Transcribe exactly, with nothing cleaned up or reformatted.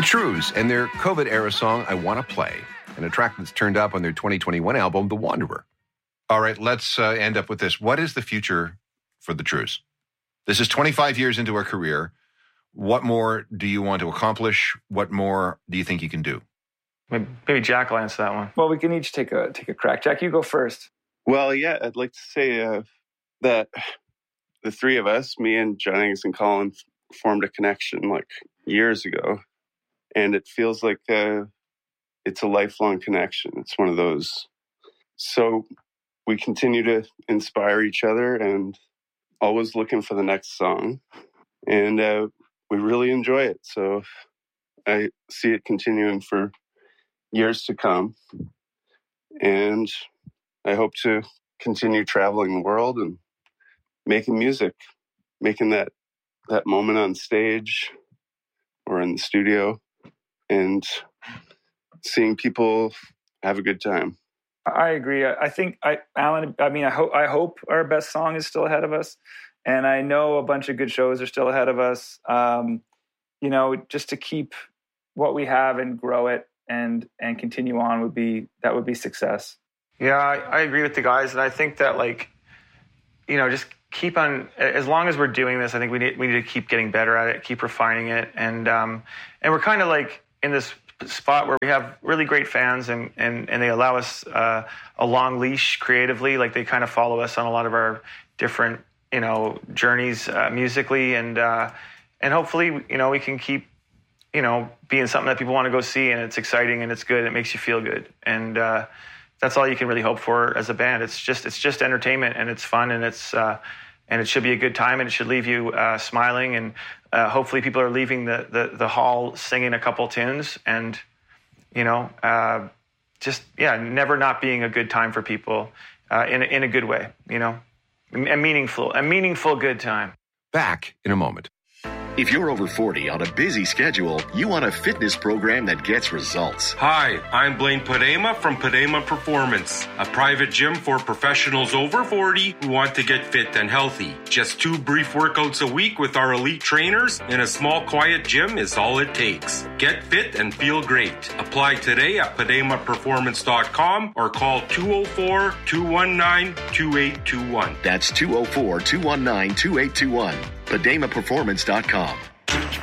Trews and their COVID-era song, I Wanna Play, and a track that's turned up on their twenty twenty-one album, The Wanderer. All right, let's uh, end up with this. What is the future for the Trews? This is twenty-five years into our career. What more do you want to accomplish? What more do you think you can do? Maybe, maybe Jack will answer that one. Well, we can each take a take a crack. Jack, you go first. Well, yeah, I'd like to say uh, that the three of us, me and John Angus and Colin, formed a connection like years ago. And it feels like uh, it's a lifelong connection. It's one of those. So we continue to inspire each other and always looking for the next song. And uh, we really enjoy it. So I see it continuing for years to come. And I hope to continue traveling the world and making music, making that, that moment on stage or in the studio and seeing people have a good time. I agree. I think, I, Alan, I mean, I hope, I hope our best song is still ahead of us. And I know a bunch of good shows are still ahead of us. Um, you know, just to keep what we have and grow it and, and continue on would be, that would be success. Yeah, I, I agree with the guys. And I think that, like, you know, just keep on, as long as we're doing this, I think we need, we need to keep getting better at it, keep refining it. And, um, and we're kind of like in this spot where we have really great fans and, and, and they allow us uh, a long leash creatively. Like, they kind of follow us on a lot of our different, you know, journeys uh, musically. And, uh, and hopefully, you know, we can keep, you know, being something that people want to go see, and it's exciting and it's good. And it makes you feel good. And, uh, that's all you can really hope for as a band. It's just, it's just entertainment, and it's fun, and it's, uh, and it should be a good time, and it should leave you uh, smiling. And uh, hopefully people are leaving the, the, the hall singing a couple tunes, and, you know, uh, just, yeah, never not being a good time for people uh, in, a, in a good way, you know, a meaningful, a meaningful good time. Back in a moment. If you're over forty on a busy schedule, you want a fitness program that gets results. Hi, I'm Blaine Padema from Padema Performance, a private gym for professionals over forty who want to get fit and healthy. Just two brief workouts a week with our elite trainers in a small, quiet gym is all it takes. Get fit and feel great. Apply today at padema performance dot com or call two oh four, two one nine, two eight two one. That's two oh four, two one nine, two eight two one. padema performance dot com.